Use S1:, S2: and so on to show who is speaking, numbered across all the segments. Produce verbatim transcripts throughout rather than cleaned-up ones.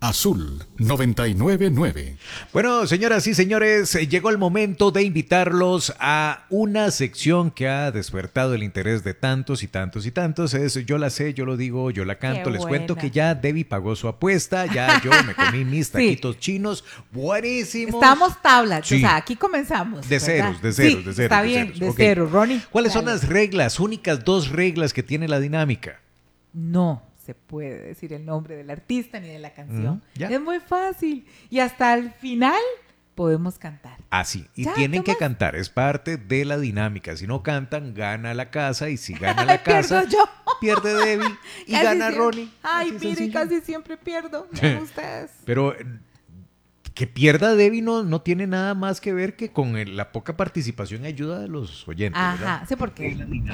S1: Azul noventa y nueve punto nueve.
S2: Bueno, señoras y señores, llegó el momento de invitarlos a una sección que ha despertado el interés de tantos y tantos y tantos. Es Yo la sé, yo lo digo, yo la canto.
S3: Qué
S2: Les
S3: buena.
S2: cuento que ya Debbie pagó su apuesta, ya yo me comí mis taquitos sí. chinos. Buenísimos.
S3: Estamos tablas,
S2: Sí.
S3: o sea, aquí comenzamos.
S2: De
S3: ¿verdad?
S2: ceros, de ceros,
S3: Sí,
S2: de ceros.
S3: está
S2: de
S3: bien,
S2: ceros.
S3: de
S2: Ok.
S3: cero, Ronnie.
S2: ¿Cuáles son
S3: Dale.
S2: las reglas, únicas dos reglas que tiene la dinámica?
S3: No se puede decir el nombre del artista ni de la canción.
S2: Mm, ya.
S3: Es muy fácil. Y hasta el final podemos cantar.
S2: Así, y
S3: Ya,
S2: tienen
S3: ¿qué
S2: que
S3: más?
S2: cantar, es parte de la dinámica. Si no cantan, gana la casa, y si gana la
S3: Ay, pierdo
S2: casa,
S3: yo.
S2: pierde Debbie y
S3: Casi
S2: gana
S3: siempre-
S2: Ronnie.
S3: Ay,
S2: Así
S3: mire,
S2: sencillo.
S3: casi siempre pierdo. Vean ustedes.
S2: Pero eh, que pierda Debbie no, no tiene nada más que ver que con el- la poca participación y ayuda de los oyentes, ¿verdad?
S3: Ajá, sí, porque...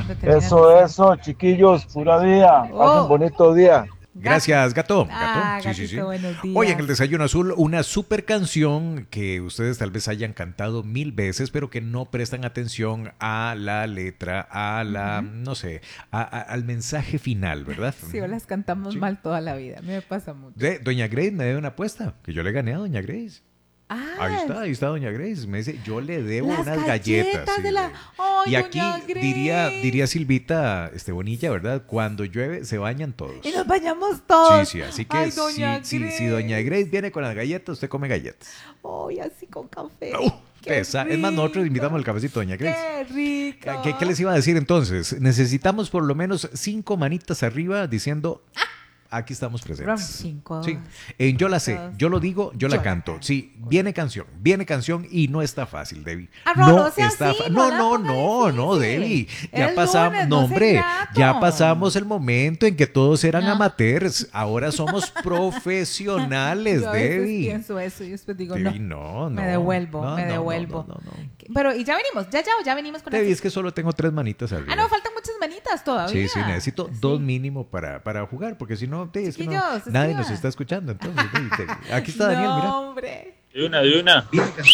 S4: Eso, eso, chiquillos, pura vida.
S3: Oh.
S4: Pasen bonito día.
S2: Gracias, Gato.
S3: Ah,
S2: Gato. Sí, sí, sí.
S3: Gatito, buenos días.
S2: Hoy en el Desayuno Azul, una super canción que ustedes tal vez hayan cantado mil veces, pero que no prestan atención a la letra, a la, no sé, a- a- al mensaje final, ¿verdad?
S3: Sí, o las cantamos
S2: Sí.
S3: mal toda la vida. A mí me pasa mucho.
S2: De- Doña Grace me debe una apuesta, que yo le gané a Doña Grace.
S3: Ah,
S2: Ahí está, ahí está Doña Grace. Me dice, yo le debo
S3: Las
S2: unas
S3: galletas
S2: galletas. sí,
S3: de la-
S2: sí.
S3: Ay,
S2: y aquí
S3: Doña Grace.
S2: diría, diría Silvita este, Bonilla, ¿verdad? Cuando llueve se bañan todos.
S3: y nos bañamos todos.
S2: Sí, sí, así que
S3: Ay,
S2: si,
S3: Doña
S2: si,
S3: Grace.
S2: si Doña Grace viene con las galletas, usted come galletas.
S3: Ay, así con café.
S2: Uh,
S3: Qué
S2: pesa. Es más, nosotros
S3: rico.
S2: invitamos el cafecito, Doña Grace.
S3: Qué rico.
S2: ¿Qué, qué les iba a decir entonces? Necesitamos por lo menos cinco manitas arriba diciendo, aquí estamos
S3: Ron,
S2: presentes.
S3: cinco.
S2: Sí, en Yo la sé,
S3: dos,
S2: yo lo digo, yo,
S3: yo
S2: la
S3: la
S2: canto.
S3: canto.
S2: Sí, viene canción, viene canción y no está fácil, Debbie.
S3: Ah, Ron, no sea
S2: está
S3: así,
S2: fa-
S3: no
S2: no,
S3: la
S2: no,
S3: ponga
S2: no, no,
S3: difícil.
S2: Debbie. Ya
S3: Es
S2: pasamos,
S3: lunes,
S2: no,
S3: no sea
S2: hombre,
S3: ingrato.
S2: ya pasamos el momento en que todos eran
S3: No.
S2: amateurs. Ahora somos profesionales,
S3: Yo a veces
S2: Debbie.
S3: pienso eso y después digo,
S2: Debbie,
S3: no.
S2: no, no.
S3: Me devuelvo,
S2: No,
S3: me
S2: no, no,
S3: devuelvo.
S2: no, no, no.
S3: Pero, y ya venimos, ya, ya, ya venimos con
S2: Debbie,
S3: las-
S2: es que solo tengo tres manitas arriba.
S3: Ah, no, faltan muchas manitas todavía.
S2: Sí, sí, necesito
S3: Sí.
S2: dos mínimo para, para jugar, porque si no, te- es que no-
S3: Chiquillos,
S2: nadie
S3: escriban.
S2: nos está escuchando. Entonces, Debbie, te- aquí está Daniel, mira.
S3: No, hombre.
S5: De una, de una.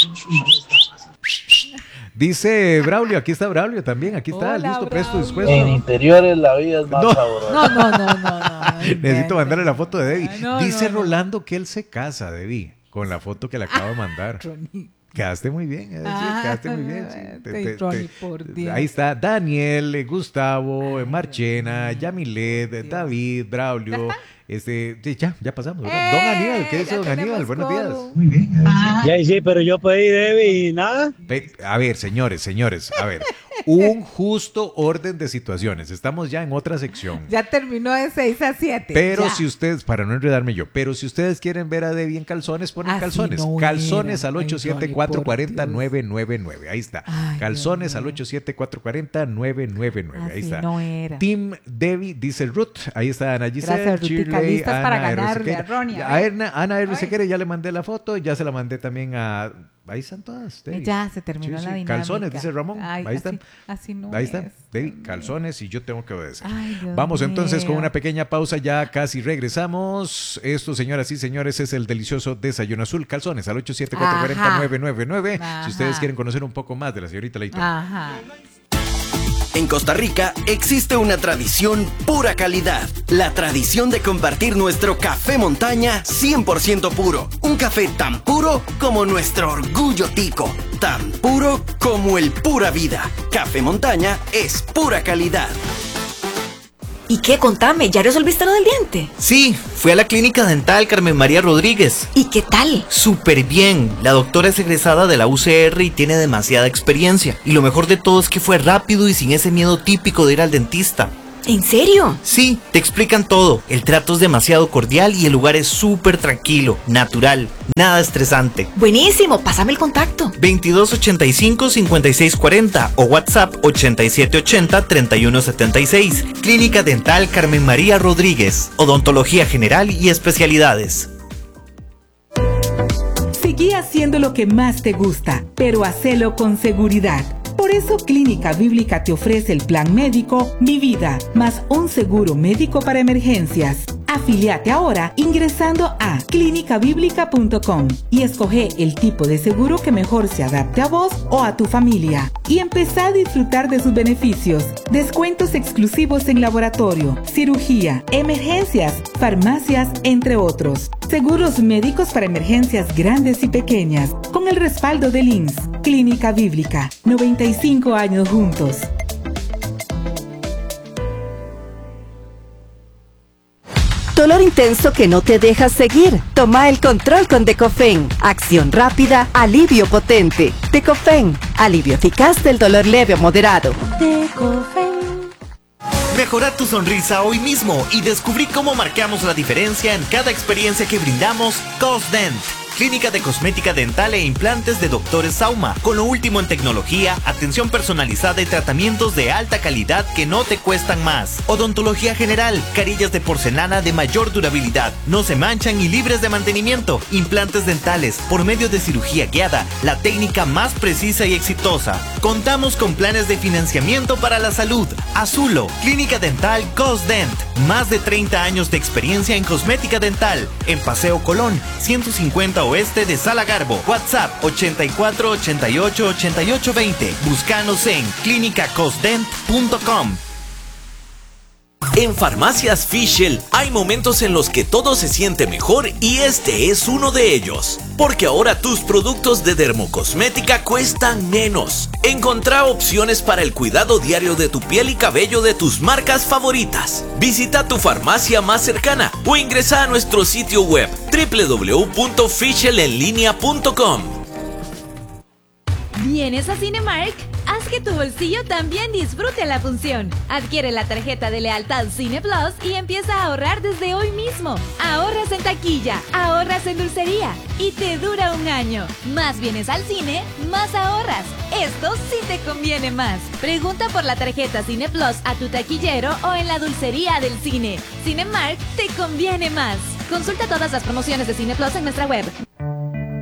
S2: Dice Braulio, aquí está Braulio también, aquí está,
S3: Hola,
S2: listo, presto,
S3: Braulio.
S2: dispuesto.
S4: En interiores la vida es más
S2: No.
S4: sabrosa.
S3: No, no, no, no, no. no
S2: Necesito mandarle la foto de Debbie.
S3: Ay, no,
S2: Dice
S3: no, no.
S2: Rolando que él se casa, Debbie, con la foto que le acabo de mandar.
S3: Ronnie.
S2: Quedaste muy bien, es decir,
S3: Ah,
S2: quedaste muy bien. sí. Te-
S3: ay,
S2: te-
S3: Ronnie,
S2: te-
S3: por Dios.
S2: Ahí está Daniel, eh, Gustavo, eh, Marchena,
S3: Dios
S2: Yamilet, eh,
S3: Dios.
S2: David, Braulio. Este, sí, ya, ya pasamos. ¿verdad?
S3: ¡Eh!
S2: Don Aníbal, ¿qué dice
S3: Ya
S2: Don
S3: tenemos
S2: Aníbal? Buenos
S3: coro.
S2: días.
S5: Ya, sí, pero yo pedí Debbie y nada.
S2: Ve- A ver, señores, señores, a ver, un justo orden de situaciones. Estamos ya en otra sección.
S3: Ya terminó de seis a siete.
S2: Pero
S3: ya.
S2: si ustedes, para no enredarme yo, pero si ustedes quieren ver a Debbie en calzones, ponen
S3: Así
S2: calzones.
S3: no
S2: calzones
S3: era.
S2: al
S3: Ay,
S2: ocho siete cuatro cuatro cero nueve nueve nueve. Ahí está.
S3: Ay,
S2: calzones
S3: Dios
S2: al
S3: mío.
S2: ocho siete cuatro cuatro cero nueve nueve nueve. Ahí
S3: Así
S2: está.
S3: no era.
S2: Team Debbie, dice Ruth. Ahí está Ana Giselle,
S3: Gracias, Rutica.
S2: Shirley,
S3: Listas para
S2: Ana R.
S3: ganarle
S2: Sequeira.
S3: a Ronnie, a
S2: A
S3: ver.
S2: Ana, Ana R.
S3: Ay.
S2: Sequeira, ya le mandé la foto, ya se la mandé también a... Ahí están todas, Debbie.
S3: Ya se terminó
S2: Sí,
S3: la
S2: sí.
S3: dinámica.
S2: Calzones, dice Ramón.
S3: Ay,
S2: Ahí
S3: así-
S2: están.
S3: Así no
S2: Ahí
S3: es.
S2: están, Debbie, calzones y yo tengo que obedecer.
S3: Ay, Dios
S2: Vamos entonces con
S3: mío.
S2: una pequeña pausa, ya casi regresamos. Esto, señoras y señores, es el delicioso Desayuno Azul. Calzones al ocho siete cuatro cuatro cero nueve nueve nueve.
S3: Ajá.
S2: Si ustedes quieren conocer un poco más de la señorita Leitón.
S3: Ajá.
S6: En Costa Rica existe una tradición pura calidad. La tradición de compartir nuestro café montaña cien por ciento puro. Un café tan puro como nuestro orgullo tico. Tan puro como el pura vida. Café montaña es pura calidad.
S7: ¿Y qué? Contame, ¿ya resolviste lo del diente?
S8: Sí, fui a la clínica dental Carmen María Rodríguez.
S7: ¿Y qué tal?
S8: Súper bien, la doctora es egresada de la U C R y tiene demasiada experiencia. Y lo mejor de todo es que fue rápido y sin ese miedo típico de ir al dentista.
S7: ¿En serio?
S8: Sí, te explican todo. El trato es demasiado cordial y el lugar es súper tranquilo, natural, nada estresante.
S7: Buenísimo, pásame el contacto.
S8: veintidós ochenta y cinco, cincuenta y seis cuarenta o WhatsApp ochenta y siete ochenta, treinta y uno setenta y seis. Clínica Dental Carmen María Rodríguez. Odontología general y especialidades.
S9: Seguí haciendo lo que más te gusta, pero hacelo con seguridad. Por eso Clínica Bíblica te ofrece el plan médico Mi Vida, más un seguro médico para emergencias. Afíliate ahora ingresando a clínica bíblica punto com y escoge el tipo de seguro que mejor se adapte a vos o a tu familia. Y empezá a disfrutar de sus beneficios. Descuentos exclusivos en laboratorio, cirugía, emergencias, farmacias, entre otros. Seguros médicos para emergencias grandes y pequeñas, con el respaldo del I N S. Clínica Bíblica, noventa y cinco años juntos.
S10: Dolor intenso que no te deja seguir. Toma el control con Decofen. Acción rápida, alivio potente. Decofen, alivio eficaz del dolor leve o moderado.
S8: Decofen. Mejora tu sonrisa hoy mismo y descubrí cómo marcamos la diferencia en cada experiencia que brindamos Cosdent. Clínica de cosmética dental e implantes de Doctores Sauma, con lo último en tecnología, atención personalizada y tratamientos de alta calidad que no te cuestan más. Odontología general, carillas de porcelana de mayor durabilidad, no se manchan y libres de mantenimiento. Implantes dentales, por medio de cirugía guiada, la técnica más precisa y exitosa. Contamos con planes de financiamiento para la salud. Azulo, Clínica Dental Cosdent, más de treinta años de experiencia en cosmética dental, en Paseo Colón, ciento cincuenta Oeste de Sala Garbo. WhatsApp ochenta y cuatro, ochenta y ocho, ochenta y ocho, veinte. Búscanos en clínica cosdent punto com.
S11: En Farmacias Fischl hay momentos en los que todo se siente mejor y este es uno de ellos. Porque ahora tus productos de dermocosmética cuestan menos. Encontrá opciones para el cuidado diario de tu piel y cabello de tus marcas favoritas. Visita tu farmacia más cercana o ingresa a nuestro sitio web doble u doble u doble u punto fischl en línea punto com.
S12: ¿Vienes a Cinemark? Haz que tu bolsillo también disfrute la función. Adquiere la tarjeta de lealtad Cine Plus y empieza a ahorrar desde hoy mismo. Ahorras en taquilla, ahorras en dulcería y te dura un año. Más vienes al cine, más ahorras. Esto sí te conviene más. Pregunta por la tarjeta Cine Plus a tu taquillero o en la dulcería del cine. Cinemark te conviene más. Consulta todas las promociones de Cine Plus en nuestra web.